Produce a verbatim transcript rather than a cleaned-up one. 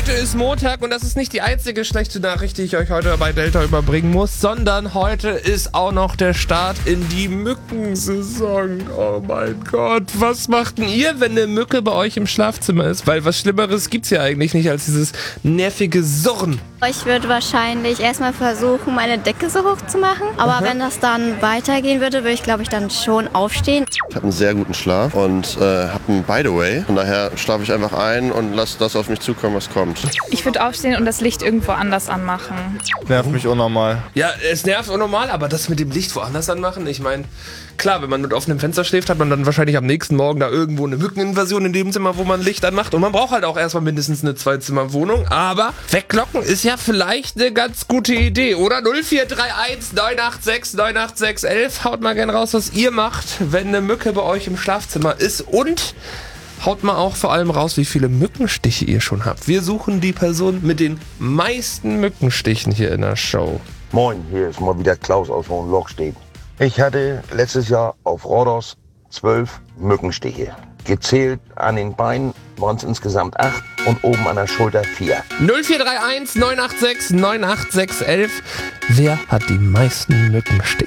Heute ist Montag und das ist nicht die einzige schlechte Nachricht, die ich euch heute bei Delta überbringen muss, sondern heute ist auch noch der Start in die Mückensaison. Oh mein Gott, was macht denn ihr, wenn eine Mücke bei euch im Schlafzimmer ist? Weil was Schlimmeres gibt's ja eigentlich nicht als dieses nervige Surren. Ich würde wahrscheinlich erstmal versuchen, meine Decke so hoch zu machen. Aber mhm. wenn das dann weitergehen würde, würde ich, glaube ich, dann schon aufstehen. Ich habe einen sehr guten Schlaf und äh, habe einen By the way. Von daher schlafe ich einfach ein und lasse das auf mich zukommen, was kommt. Ich würde aufstehen und das Licht irgendwo anders anmachen. Nervt mich unnormal. Ja, es nervt unnormal, aber das mit dem Licht woanders anmachen, ich meine, klar, wenn man mit offenem Fenster schläft, hat man dann wahrscheinlich am nächsten Morgen da irgendwo eine Mückeninvasion in dem Zimmer, wo man Licht anmacht. Und man braucht halt auch erstmal mindestens eine Zwei-Zimmer-Wohnung. Aber weglocken ist ja vielleicht eine ganz gute Idee, oder? null vier drei eins neun acht sechs neun acht sechs elf. Haut mal gerne raus, was ihr macht, wenn eine Mücke bei euch im Schlafzimmer ist. Und haut mal auch vor allem raus, wie viele Mückenstiche ihr schon habt. Wir suchen die Person mit den meisten Mückenstichen hier in der Show. Moin, hier ist mal wieder Klaus aus Hohenlochstedt. Ich hatte letztes Jahr auf Rhodos zwölf Mückenstiche. Gezählt an den Beinen waren es insgesamt acht und oben an der Schulter vier. null vier drei eins neun acht sechs neun acht sechs elf. Wer hat die meisten Mückenstiche?